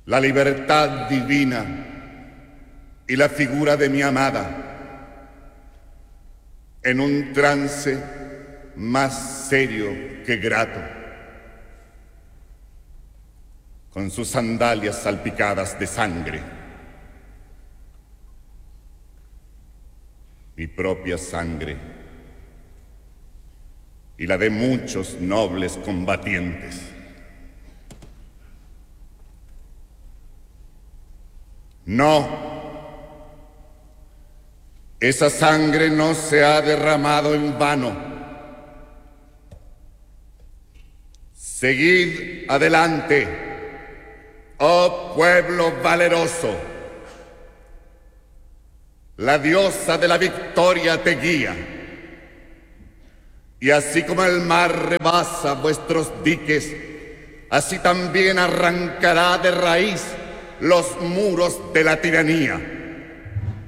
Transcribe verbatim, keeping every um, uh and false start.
la libertad divina y la figura de mi amada en un trance más serio que grato, con sus sandalias salpicadas de sangre, mi propia sangre y la de muchos nobles combatientes. No, esa sangre no se ha derramado en vano. Seguid adelante, oh pueblo valeroso. La diosa de la victoria te guía. Y así como el mar rebasa vuestros diques, así también arrancará de raíz los muros de la tiranía.